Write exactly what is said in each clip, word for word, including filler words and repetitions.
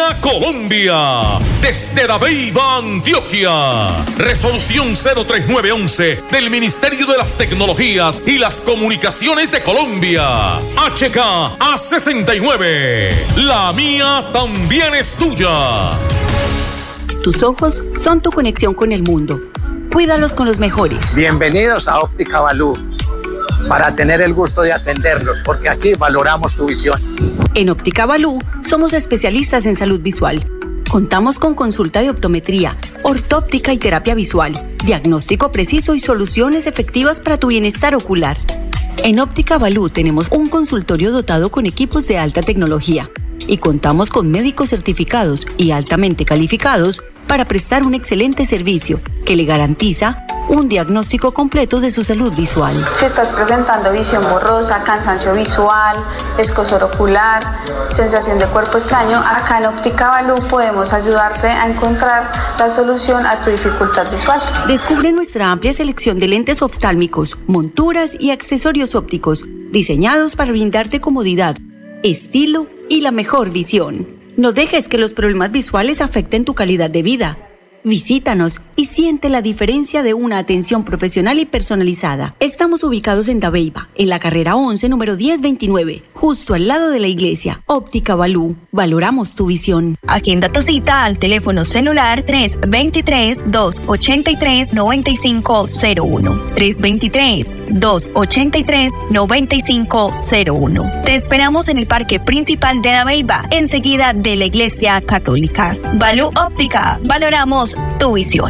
Mía Colombia, desde Dabeiba, Antioquia. Resolución cero tres nueve once del Ministerio de las Tecnologías y las Comunicaciones de Colombia. H K A sesenta y nueve. La mía también es tuya. Tus ojos son tu conexión con el mundo. Cuídalos con los mejores. Bienvenidos a Óptica Balú, para tener el gusto de atenderlos, porque aquí valoramos tu visión. En Óptica Balú somos especialistas en salud visual. Contamos con consulta de optometría, ortóptica y terapia visual, diagnóstico preciso y soluciones efectivas para tu bienestar ocular. En Óptica Balú tenemos un consultorio dotado con equipos de alta tecnología y contamos con médicos certificados y altamente calificados para prestar un excelente servicio que le garantiza un diagnóstico completo de su salud visual. Si estás presentando visión borrosa, cansancio visual, escozor ocular, sensación de cuerpo extraño, acá en Óptica Balú podemos ayudarte a encontrar la solución a tu dificultad visual. Descubre nuestra amplia selección de lentes oftálmicos, monturas y accesorios ópticos diseñados para brindarte comodidad, estilo y la mejor visión. No dejes que los problemas visuales afecten tu calidad de vida. Visítanos y siente la diferencia de una atención profesional y personalizada. Estamos ubicados en Dabeiba, en la carrera once, número diez veintinueve, justo al lado de la iglesia. Óptica Balú, valoramos tu visión. Agenda tu cita al teléfono celular tres dos tres, dos ocho tres, nueve cinco cero uno. tres dos tres, dos ocho tres, nueve cinco cero uno. Te esperamos en el Parque Principal de Dabeiba, enseguida de la Iglesia Católica. Balú Óptica, valoramos tu visión.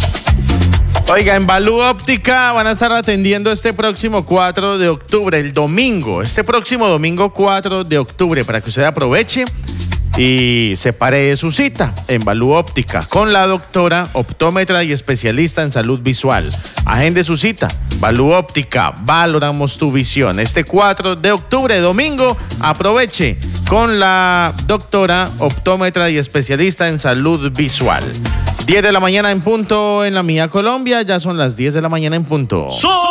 Oiga, en Balú Óptica van a estar atendiendo este próximo cuatro de octubre, el domingo, este próximo domingo cuatro de octubre, para que usted aproveche y separe su cita en Balú Óptica con la doctora optómetra y especialista en salud visual. Agende su cita. Balú Óptica, valoramos tu visión. Este cuatro de octubre, domingo, aproveche con la doctora optómetra y especialista en salud visual. diez de la mañana en punto en la mía Colombia, ya son las diez de la mañana en punto. ¡Sonando!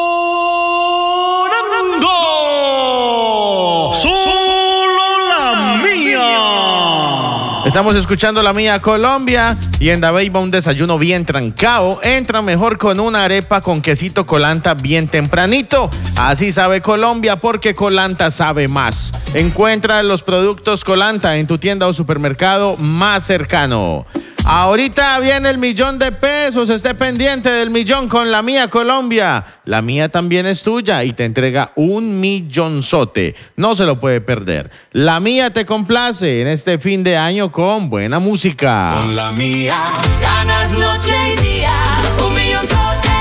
¡Solo la mía! Estamos escuchando la mía Colombia y en Dabeiba un desayuno bien trancado. Entra mejor con una arepa con quesito Colanta bien tempranito. Así sabe Colombia porque Colanta sabe más. Encuentra los productos Colanta en tu tienda o supermercado más cercano. Ahorita viene el millón de pesos, esté pendiente del millón con la mía Colombia. La mía también es tuya y te entrega un millonzote. No se lo puede perder. La mía te complace en este fin de año con buena música. Con la mía ganas noche y día, un millonzote.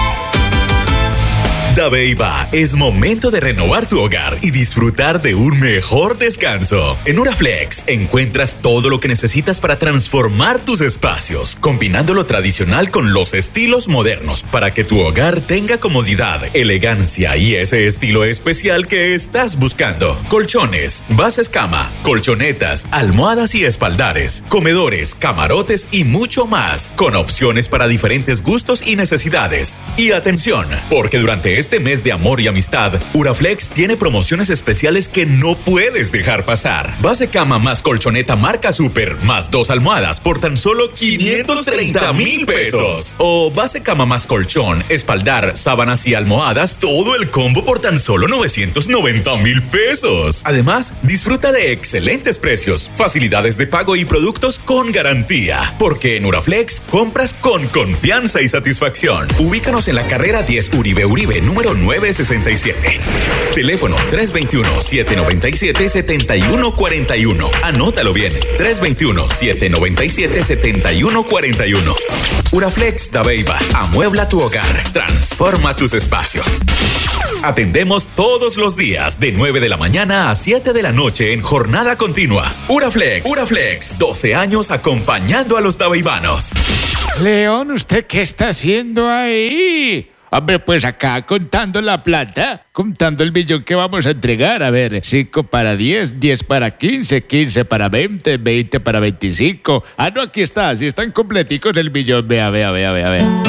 Dabeiba, es momento de renovar tu hogar y disfrutar de un mejor descanso. En Uraflex encuentras todo lo que necesitas para transformar tus espacios, combinando lo tradicional con los estilos modernos para que tu hogar tenga comodidad, elegancia y ese estilo especial que estás buscando. Colchones, bases cama, colchonetas, almohadas y espaldares, comedores, camarotes y mucho más, con opciones para diferentes gustos y necesidades. Y atención, porque durante este Este mes de amor y amistad, Uraflex tiene promociones especiales que no puedes dejar pasar. Base cama más colchoneta marca Super más dos almohadas por tan solo quinientos treinta mil pesos. O base cama más colchón, espaldar, sábanas y almohadas, todo el combo por tan solo novecientos noventa mil pesos. Además, disfruta de excelentes precios, facilidades de pago y productos con garantía. Porque en Uraflex compras con confianza y satisfacción. Ubícanos en la carrera diez Uribe Uribe, número nueve sesenta y siete. Teléfono tres dos uno, siete nueve siete, siete uno cuatro uno. Anótalo bien. tres dos uno, siete nueve siete, siete uno cuatro uno. Uraflex Dabeiba. Amuebla tu hogar. Transforma tus espacios. Atendemos todos los días de nueve de la mañana a siete de la noche en jornada continua. Uraflex. Uraflex. doce años acompañando a los dabeibanos. León, ¿usted qué está haciendo ahí? Hombre, pues acá contando la plata, contando el millón que vamos a entregar. A ver, cinco para diez, diez para quince, quince para veinte, veinte para veinticinco. Ah, no, aquí está, así están completicos el millón. Vea, vea, vea, vea, vea.